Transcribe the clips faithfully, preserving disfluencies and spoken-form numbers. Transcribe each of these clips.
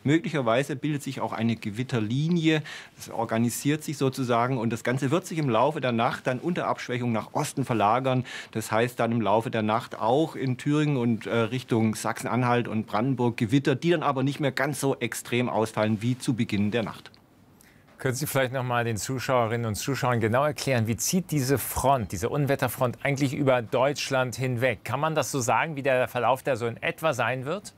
Möglicherweise bildet sich auch eine Gewitterlinie. Das organisiert sich sozusagen. Und das Ganze wird sich im Laufe der Nacht dann unter Abschwächung nach Osten verlagern. Das heißt dann im Laufe der Nacht auch in Thüringen und äh, Richtung Sachsen-Anhalt und Brandenburg Gewitter, die dann aber nicht mehr ganz so extrem ausfallen wie zu Beginn der Nacht. Können Sie vielleicht noch mal den Zuschauerinnen und Zuschauern genau erklären, wie zieht diese Front, diese Unwetterfront eigentlich über Deutschland hinweg? Kann man das so sagen, wie der Verlauf der so in etwa sein wird?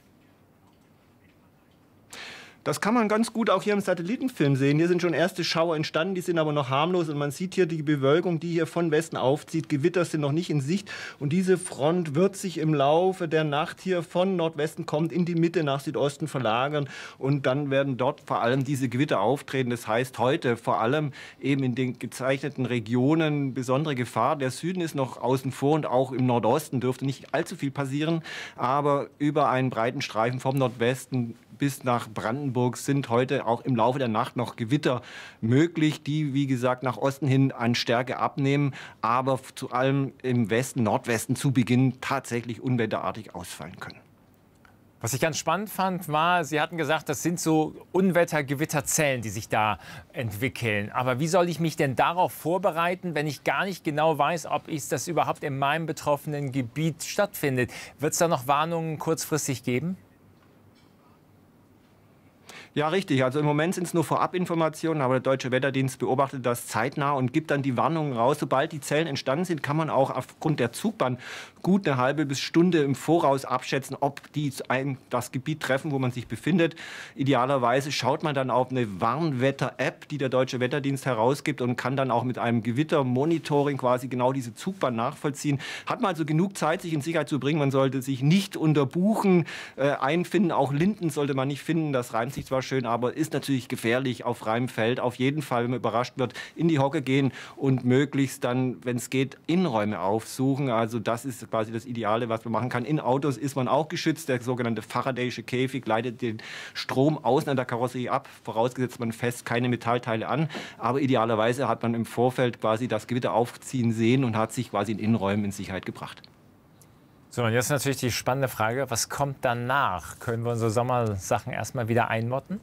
Das kann man ganz gut auch hier im Satellitenfilm sehen. Hier sind schon erste Schauer entstanden, die sind aber noch harmlos. Und man sieht hier die Bewölkung, die hier von Westen aufzieht. Gewitter sind noch nicht in Sicht. Und diese Front wird sich im Laufe der Nacht hier von Nordwesten kommt in die Mitte nach Südosten verlagern. Und dann werden dort vor allem diese Gewitter auftreten. Das heißt heute vor allem eben in den gezeichneten Regionen besondere Gefahr. Der Süden ist noch außen vor und auch im Nordosten dürfte nicht allzu viel passieren. Aber über einen breiten Streifen vom Nordwesten bis nach Brandenburg sind heute auch im Laufe der Nacht noch Gewitter möglich, die, wie gesagt, nach Osten hin an Stärke abnehmen, aber zu allem im Westen, Nordwesten zu Beginn tatsächlich unwetterartig ausfallen können. Was ich ganz spannend fand, war, Sie hatten gesagt, das sind so Unwetter-Gewitterzellen, die sich da entwickeln. Aber wie soll ich mich denn darauf vorbereiten, wenn ich gar nicht genau weiß, ob ich das überhaupt in meinem betroffenen Gebiet stattfindet? Wird es da noch Warnungen kurzfristig geben? Ja, richtig. Also im Moment sind es nur Vorabinformationen, aber der Deutsche Wetterdienst beobachtet das zeitnah und gibt dann die Warnungen raus. Sobald die Zellen entstanden sind, kann man auch aufgrund der Zugbahn gut eine halbe bis Stunde im Voraus abschätzen, ob die ein, das Gebiet treffen, wo man sich befindet. Idealerweise schaut man dann auf eine Warnwetter-App, die der Deutsche Wetterdienst herausgibt und kann dann auch mit einem Gewittermonitoring quasi genau diese Zugbahn nachvollziehen. Hat man also genug Zeit, sich in Sicherheit zu bringen. Man sollte sich nicht unter Buchen äh, einfinden. Auch Linden sollte man nicht finden. Das reimt sich zwar schön, aber ist natürlich gefährlich auf freiem Feld. Auf jeden Fall, wenn man überrascht wird, in die Hocke gehen und möglichst dann, wenn es geht, Innenräume aufsuchen. Also das ist quasi das Ideale, was man machen kann. In Autos ist man auch geschützt. Der sogenannte Faraday'sche Käfig leitet den Strom außen an der Karosserie ab, vorausgesetzt man fest keine Metallteile an. Aber idealerweise hat man im Vorfeld quasi das Gewitter aufziehen sehen und hat sich quasi in Innenräumen in Sicherheit gebracht. So, und jetzt natürlich die spannende Frage, was kommt danach? Können wir unsere Sommersachen erstmal wieder einmotten?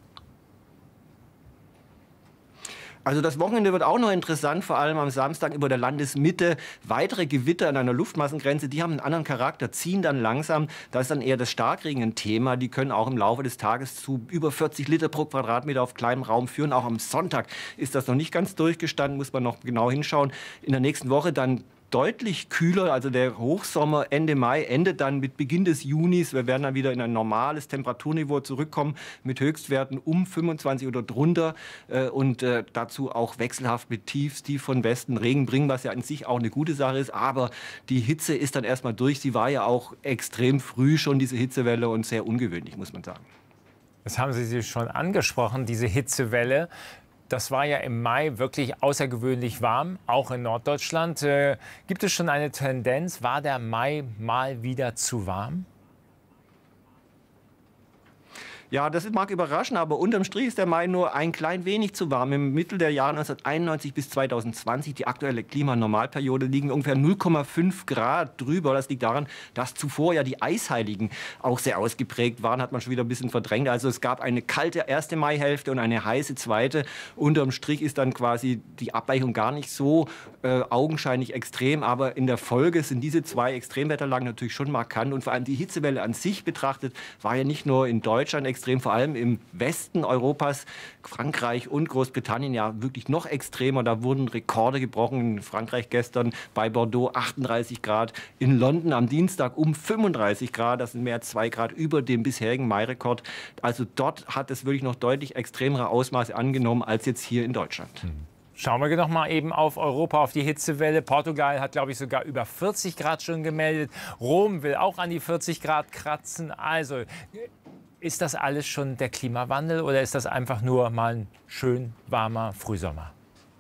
Also das Wochenende wird auch noch interessant, vor allem am Samstag über der Landesmitte. Weitere Gewitter an einer Luftmassengrenze, die haben einen anderen Charakter, ziehen dann langsam. Das ist dann eher das Starkregen ein Thema. Die können auch im Laufe des Tages zu über vierzig Liter pro Quadratmeter auf kleinem Raum führen. Auch am Sonntag ist das noch nicht ganz durchgestanden, muss man noch genau hinschauen. In der nächsten Woche dann deutlich kühler, also der Hochsommer Ende Mai endet dann mit Beginn des Junis. Wir werden dann wieder in ein normales Temperaturniveau zurückkommen mit Höchstwerten um fünfundzwanzig oder drunter äh, und äh, dazu auch wechselhaft mit Tiefs, die von Westen Regen bringen, was ja an sich auch eine gute Sache ist. Aber die Hitze ist dann erstmal durch. Sie war ja auch extrem früh schon, diese Hitzewelle, und sehr ungewöhnlich, muss man sagen. Das haben Sie schon angesprochen, diese Hitzewelle. Das war ja im Mai wirklich außergewöhnlich warm, auch in Norddeutschland. Äh, gibt es schon eine Tendenz? War der Mai mal wieder zu warm? Ja, das mag überraschen, aber unterm Strich ist der Mai nur ein klein wenig zu warm. Im Mittel der Jahre neunzehnhunderteinundneunzig bis zweitausendzwanzig, die aktuelle Klimanormalperiode, liegen ungefähr null Komma fünf Grad drüber. Das liegt daran, dass zuvor ja die Eisheiligen auch sehr ausgeprägt waren, hat man schon wieder ein bisschen verdrängt. Also es gab eine kalte erste Maihälfte und eine heiße zweite. Unterm Strich ist dann quasi die Abweichung gar nicht so äh, augenscheinlich extrem, aber in der Folge sind diese zwei Extremwetterlagen natürlich schon markant. Und vor allem die Hitzewelle an sich betrachtet, war ja nicht nur in Deutschland extrem, extrem, vor allem im Westen Europas, Frankreich und Großbritannien ja wirklich noch extremer. Da wurden Rekorde gebrochen. In Frankreich gestern bei Bordeaux achtunddreißig Grad, in London am Dienstag um fünfunddreißig Grad, das sind mehr als zwei Grad über dem bisherigen Mai-Rekord. Also dort hat es wirklich noch deutlich extremere Ausmaße angenommen als jetzt hier in Deutschland. Mhm. Schauen wir noch mal eben auf Europa, auf die Hitzewelle. Portugal hat, glaube ich, sogar über vierzig Grad schon gemeldet. Rom will auch an die vierzig Grad kratzen. Also ist das alles schon der Klimawandel oder ist das einfach nur mal ein schön warmer Frühsommer?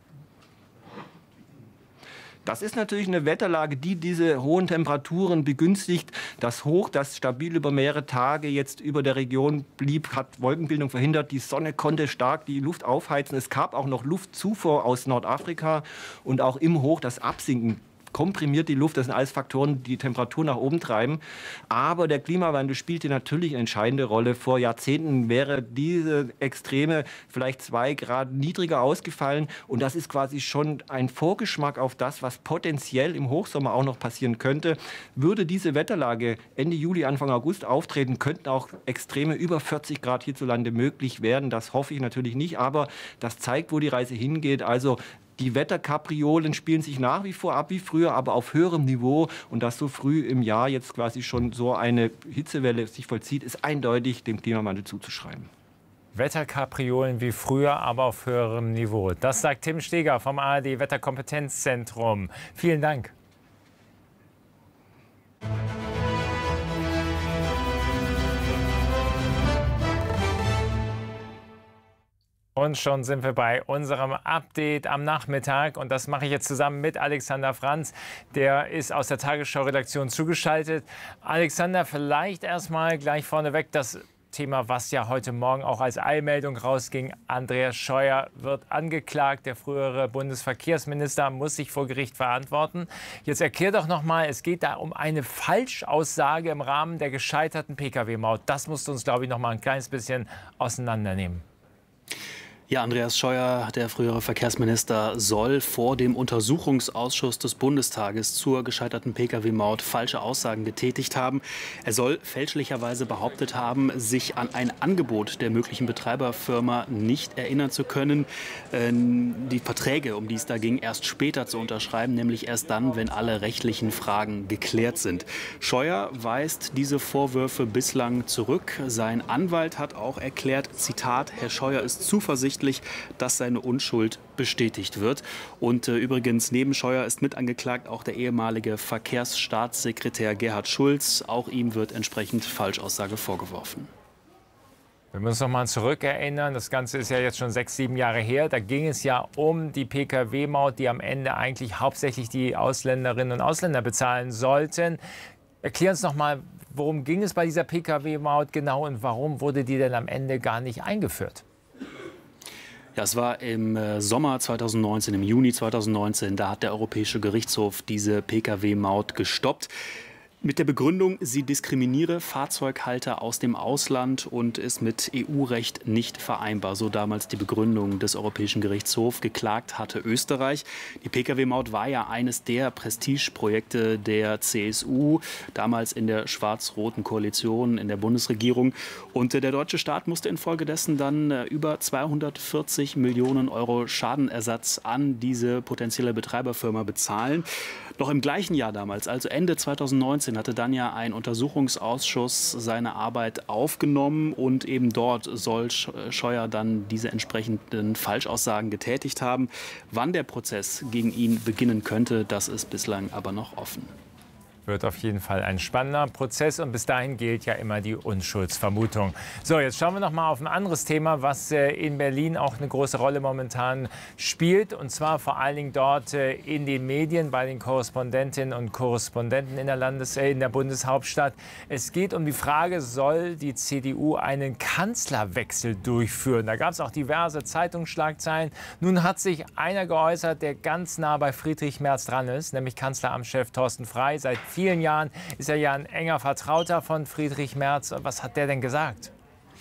Das ist natürlich eine Wetterlage, die diese hohen Temperaturen begünstigt. Das Hoch, das stabil über mehrere Tage jetzt über der Region blieb, hat Wolkenbildung verhindert. Die Sonne konnte stark die Luft aufheizen. Es gab auch noch Luftzufuhr aus Nordafrika und auch im Hoch das Absinken komprimiert die Luft. Das sind alles Faktoren, die die Temperatur nach oben treiben. Aber der Klimawandel spielte natürlich eine entscheidende Rolle. Vor Jahrzehnten wäre diese Extreme vielleicht zwei Grad niedriger ausgefallen. Und das ist quasi schon ein Vorgeschmack auf das, was potenziell im Hochsommer auch noch passieren könnte. Würde diese Wetterlage Ende Juli, Anfang August auftreten, könnten auch Extreme über vierzig Grad hierzulande möglich werden. Das hoffe ich natürlich nicht. Aber das zeigt, wo die Reise hingeht. Also die Wetterkapriolen spielen sich nach wie vor ab wie früher, aber auf höherem Niveau. Und dass so früh im Jahr jetzt quasi schon so eine Hitzewelle sich vollzieht, ist eindeutig dem Klimawandel zuzuschreiben. Wetterkapriolen wie früher, aber auf höherem Niveau. Das sagt Tim Steger vom A R D Wetterkompetenzzentrum. Vielen Dank. Und schon sind wir bei unserem Update am Nachmittag. Und das mache ich jetzt zusammen mit Alexander Franz. Der ist aus der Tagesschau-Redaktion zugeschaltet. Alexander, vielleicht erstmal gleich vorneweg das Thema, was ja heute Morgen auch als Eilmeldung rausging. Andreas Scheuer wird angeklagt. Der frühere Bundesverkehrsminister muss sich vor Gericht verantworten. Jetzt erklär doch noch mal, es geht da um eine Falschaussage im Rahmen der gescheiterten Pkw-Maut. Das musst du uns, glaube ich, noch mal ein kleines bisschen auseinandernehmen. Ja, Andreas Scheuer, der frühere Verkehrsminister, soll vor dem Untersuchungsausschuss des Bundestages zur gescheiterten Pkw-Maut falsche Aussagen getätigt haben. Er soll fälschlicherweise behauptet haben, sich an ein Angebot der möglichen Betreiberfirma nicht erinnern zu können, die Verträge, um die es da ging, erst später zu unterschreiben, nämlich erst dann, wenn alle rechtlichen Fragen geklärt sind. Scheuer weist diese Vorwürfe bislang zurück. Sein Anwalt hat auch erklärt, Zitat, Herr Scheuer ist zuversichtlich, dass seine Unschuld bestätigt wird. Und äh, übrigens, neben Scheuer ist mit angeklagt auch der ehemalige Verkehrsstaatssekretär Gerhard Schulz. Auch ihm wird entsprechend Falschaussage vorgeworfen. Wir müssen noch mal zurückerinnern, das Ganze ist ja jetzt schon sechs, sieben Jahre her. Da ging es ja um die Pkw-Maut, die am Ende eigentlich hauptsächlich die Ausländerinnen und Ausländer bezahlen sollten. Erklär uns noch mal, worum ging es bei dieser Pkw-Maut genau und warum wurde die denn am Ende gar nicht eingeführt? Das war im Sommer zweitausendneunzehn, im Juni zweitausendneunzehn. Da hat der Europäische Gerichtshof diese Pkw-Maut gestoppt. Mit der Begründung, sie diskriminiere Fahrzeughalter aus dem Ausland und ist mit E U-Recht nicht vereinbar. So damals die Begründung des Europäischen Gerichtshofs. Geklagt hatte Österreich. Die Pkw-Maut war ja eines der Prestigeprojekte der C S U, damals in der schwarz-roten Koalition in der Bundesregierung. Und der deutsche Staat musste infolgedessen dann über zweihundertvierzig Millionen Euro Schadenersatz an diese potenzielle Betreiberfirma bezahlen. Noch im gleichen Jahr damals, also Ende zweitausendneunzehn, hatte dann ja ein Untersuchungsausschuss seine Arbeit aufgenommen und eben dort soll Scheuer dann diese entsprechenden Falschaussagen getätigt haben. Wann der Prozess gegen ihn beginnen könnte, das ist bislang aber noch offen. Wird auf jeden Fall ein spannender Prozess und bis dahin gilt ja immer die Unschuldsvermutung. So, jetzt schauen wir noch mal auf ein anderes Thema, was äh, in Berlin auch eine große Rolle momentan spielt, und zwar vor allen Dingen dort äh, in den Medien, bei den Korrespondentinnen und Korrespondenten in der, Landes äh, in der Bundeshauptstadt. Es geht um die Frage, soll die C D U einen Kanzlerwechsel durchführen? Da gab es auch diverse Zeitungsschlagzeilen. Nun hat sich einer geäußert, der ganz nah bei Friedrich Merz dran ist, nämlich Kanzleramtschef Thorsten Frey. Seit vielen Jahren ist er ja ein enger Vertrauter von Friedrich Merz. Was hat der denn gesagt?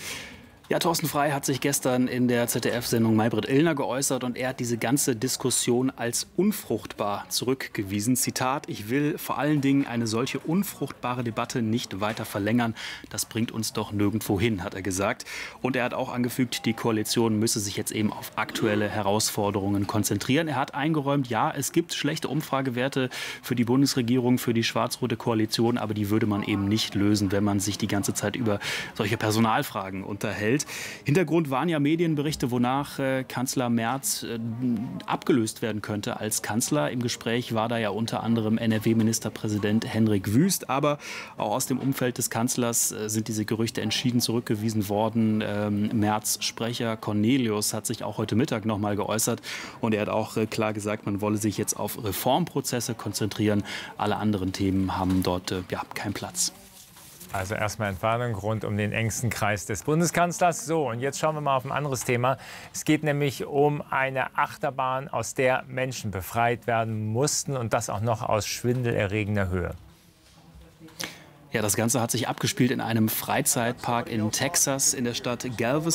Ja, Thorsten Frey hat sich gestern in der Z D F-Sendung Maybrit Illner geäußert und er hat diese ganze Diskussion als unfruchtbar zurückgewiesen. Zitat, ich will vor allen Dingen eine solche unfruchtbare Debatte nicht weiter verlängern. Das bringt uns doch nirgendwo hin, hat er gesagt. Und er hat auch angefügt, die Koalition müsse sich jetzt eben auf aktuelle Herausforderungen konzentrieren. Er hat eingeräumt, ja, es gibt schlechte Umfragewerte für die Bundesregierung, für die schwarz-rote Koalition, aber die würde man eben nicht lösen, wenn man sich die ganze Zeit über solche Personalfragen unterhält. Hintergrund waren ja Medienberichte, wonach äh, Kanzler Merz äh, abgelöst werden könnte als Kanzler. Im Gespräch war da ja unter anderem N R W-Ministerpräsident Hendrik Wüst. Aber auch aus dem Umfeld des Kanzlers äh, sind diese Gerüchte entschieden zurückgewiesen worden. Ähm, Merz-Sprecher Cornelius hat sich auch heute Mittag noch mal geäußert. Und er hat auch äh, klar gesagt, man wolle sich jetzt auf Reformprozesse konzentrieren. Alle anderen Themen haben dort äh, ja, keinen Platz. Also erstmal Entwarnung rund um den engsten Kreis des Bundeskanzlers. So, und jetzt schauen wir mal auf ein anderes Thema. Es geht nämlich um eine Achterbahn, aus der Menschen befreit werden mussten und das auch noch aus schwindelerregender Höhe. Ja, das Ganze hat sich abgespielt in einem Freizeitpark in Texas, in der Stadt Galveston.